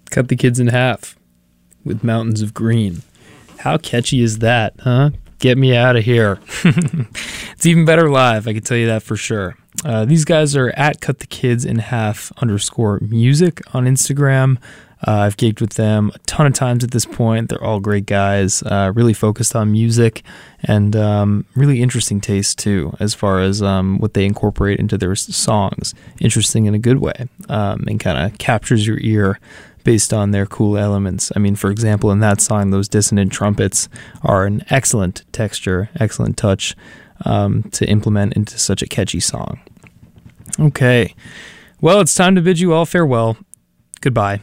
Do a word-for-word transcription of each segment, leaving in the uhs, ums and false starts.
Cut the Kids in Half with Mountains of Green. How catchy is that, huh? Get me out of here. It's even better live, I can tell you that for sure. Uh, these guys are at Cut the Kids in Half underscore music on Instagram. Uh, I've gigged with them a ton of times at this point. They're all great guys, uh, really focused on music, and um, really interesting taste too, as far as um, what they incorporate into their songs. Interesting in a good way, um, and kind of captures your ear based on their cool elements. I mean, for example, in that song, those dissonant trumpets are an excellent texture, excellent touch um, to implement into such a catchy song. Okay, well, it's time to bid you all farewell. Goodbye.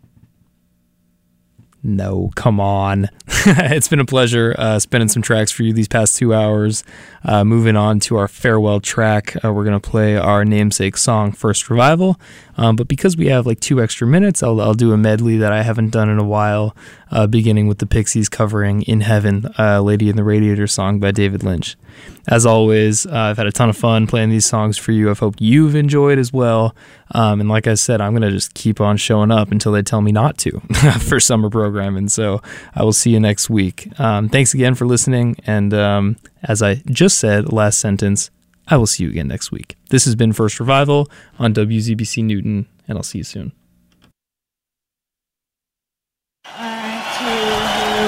No, come on. It's been a pleasure uh, spending some tracks for you these past two hours. Uh, moving on to our farewell track, uh, we're going to play our namesake song, First Revival. Um, but because we have like two extra minutes, I'll, I'll do a medley that I haven't done in a while, uh, beginning with the Pixies covering In Heaven, uh, Lady in the Radiator song by David Lynch. As always, uh, I've had a ton of fun playing these songs for you. I hope you've enjoyed as well. Um, and like I said, I'm going to just keep on showing up until they tell me not to for summer programming. So I will see you next week. Um, thanks again for listening. And um, as I just said, last sentence, I will see you again next week. This has been First Revival on W Z B C Newton, and I'll see you soon.